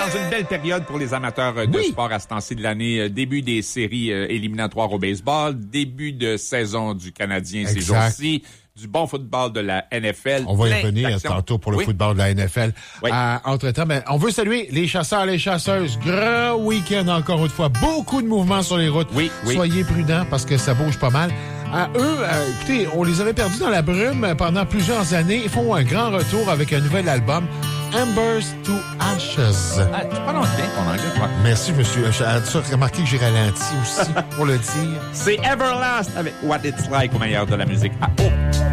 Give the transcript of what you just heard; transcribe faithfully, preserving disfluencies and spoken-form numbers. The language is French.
dans une belle période pour les amateurs de Oui. sport à ce temps-ci de l'année. Début des séries éliminatoires au baseball, début de saison du Canadien ces Exact. jours-ci, du bon football de la N F L. On va y plein revenir d'actions. tantôt pour le Oui. football de la N F L. Oui. Euh, entre-temps, ben, on veut saluer les chasseurs, les chasseuses. Grand week-end encore une fois. Beaucoup de mouvements sur les routes. Oui, oui. Soyez prudents parce que ça bouge pas mal. À eux, euh, écoutez, on les avait perdus dans la brume pendant plusieurs années. Ils font un grand retour avec un nouvel album, Embers to Ashes. Ah, tu prononces bien ton anglais, toi. Merci, monsieur. J'ai remarqué que j'ai ralenti aussi pour le dire. C'est Everlast avec What It's Like au meilleur de la musique. Ah, oh!